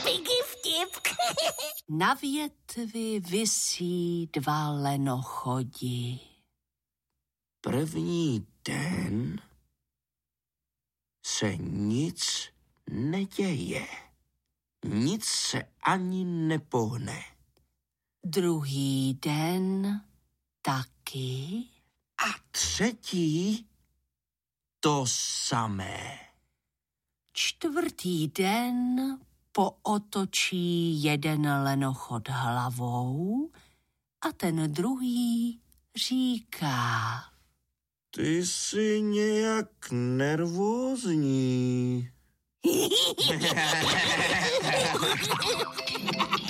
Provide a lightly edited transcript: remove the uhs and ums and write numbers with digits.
Piggy vtip. Na větvi visí 2 lenochodi. První den se nic neděje. Nic se ani nepohne. Druhý den taky. A třetí to samé. Čtvrtý den pootočí jeden lenochod hlavou a ten druhý říká: Ty jsi nějak nervózní.